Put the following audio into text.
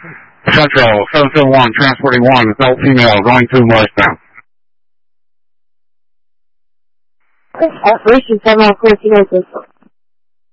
Central 771, transporting 1, adult female, going to Morristown. Operation 714,